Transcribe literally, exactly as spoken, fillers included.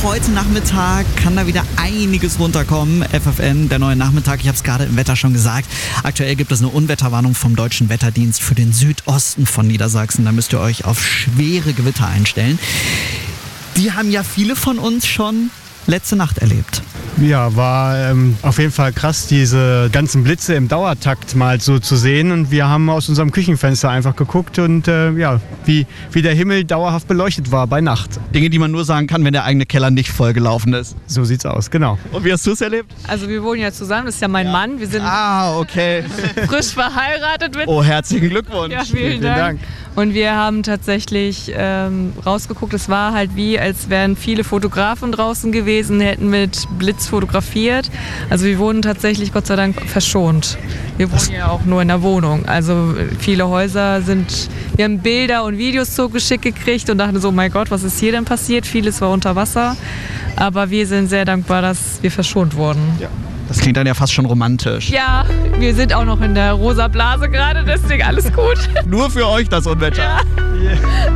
heute Nachmittag kann da wieder einiges runterkommen. F F N, der neue Nachmittag, ich habe es gerade im Wetter schon gesagt. Aktuell gibt es eine Unwetterwarnung vom Deutschen Wetterdienst für den Südosten von Niedersachsen. Da müsst ihr euch auf schwere Gewitter einstellen. Die haben ja viele von uns schon letzte Nacht erlebt. Ja, war ähm, auf jeden Fall krass, diese ganzen Blitze im Dauertakt mal so zu sehen. Und wir haben aus unserem Küchenfenster einfach geguckt und äh, ja, wie, wie der Himmel dauerhaft beleuchtet war bei Nacht. Dinge, die man nur sagen kann, wenn der eigene Keller nicht vollgelaufen ist. So sieht's aus, genau. Und wie hast du es erlebt? Also wir wohnen ja zusammen, das ist ja mein ja. Mann. Wir sind ah, okay. frisch verheiratet. Mit Oh, herzlichen Glückwunsch. Ja, vielen, vielen Dank. Dank. Und wir haben tatsächlich ähm, rausgeguckt, es war halt wie, als wären viele Fotografen draußen gewesen, hätten mit Blitz fotografiert. Also wir wurden tatsächlich Gott sei Dank verschont. Wir wohnen ja auch nur in der Wohnung. Also viele Häuser sind, wir haben Bilder und Videos zugeschickt gekriegt und dachten so, mein Gott, was ist hier denn passiert? Vieles war unter Wasser. Aber wir sind sehr dankbar, dass wir verschont wurden. Ja. Das klingt dann ja fast schon romantisch. Ja, wir sind auch noch in der rosa Blase gerade, deswegen alles gut. Nur für euch das Unwetter. Ja.